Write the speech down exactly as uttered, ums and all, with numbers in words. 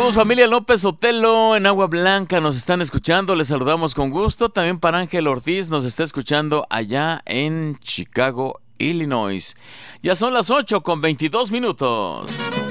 Saludos familia López Otelo en Agua Blanca, nos están escuchando, les saludamos con gusto. También para Ángel Ortiz nos está escuchando allá en Chicago, Illinois. Ya son las ocho con veintidós minutos.